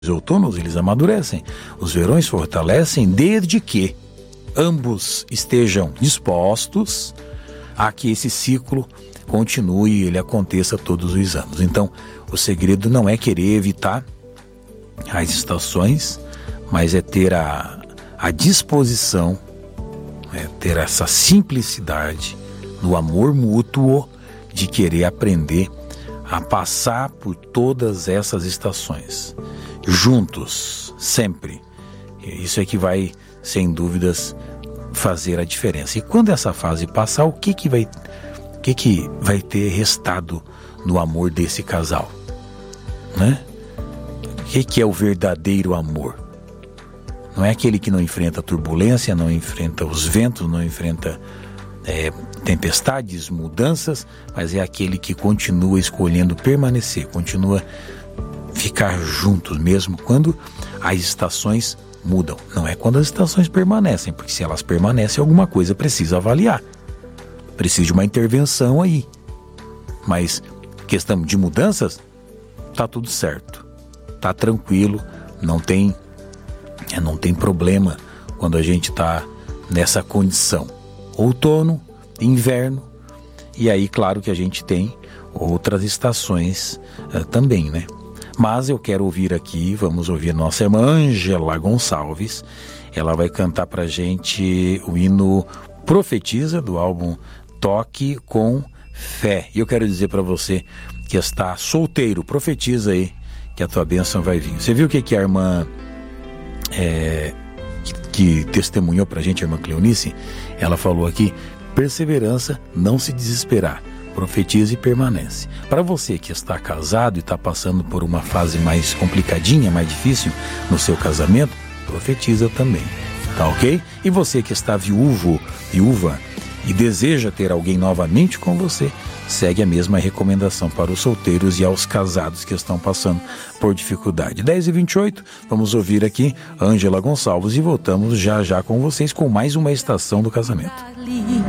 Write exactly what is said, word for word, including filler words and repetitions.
Os outonos, eles amadurecem, os verões fortalecem, desde que ambos estejam dispostos a que esse ciclo continue e ele aconteça todos os anos. Então, o segredo não é querer evitar as estações, mas é ter a, a disposição, é ter essa simplicidade no amor mútuo de querer aprender a passar por todas essas estações juntos, sempre. Isso é que vai, sem dúvidas, fazer a diferença. E quando essa fase passar, o que que vai, o que que vai ter restado no amor desse casal, né? O que que é o verdadeiro amor? Não é aquele que não enfrenta turbulência, não enfrenta os ventos, não enfrenta é, tempestades, mudanças, mas é aquele que continua escolhendo permanecer, continua ficar juntos mesmo quando as estações mudam. Não é quando as estações permanecem, porque se elas permanecem, alguma coisa precisa avaliar. Precisa de uma intervenção aí. Mas questão de mudanças, tá tudo certo. Tá tranquilo, não tem, não tem problema quando a gente tá nessa condição. Outono, inverno, e aí claro que a gente tem outras estações uh, também, né? Mas eu quero ouvir aqui, vamos ouvir nossa irmã Ângela Gonçalves. Ela vai cantar pra gente o hino Profetiza, do álbum Toque com Fé. E eu quero dizer pra você que está solteiro, profetiza aí que a tua bênção vai vir. Você viu o que, que a irmã é, que, que testemunhou pra gente, a irmã Cleonice? Ela falou aqui: perseverança, não se desesperar. Profetiza e permanece. Para você que está casado e está passando por uma fase mais complicadinha, mais difícil no seu casamento, profetiza também, tá ok? E você que está viúvo, viúva e deseja ter alguém novamente com você, segue a mesma recomendação para os solteiros e aos casados que estão passando por dificuldade. dez e vinte e oito, vamos ouvir aqui Ângela Gonçalves e voltamos já já com vocês com mais uma estação do casamento.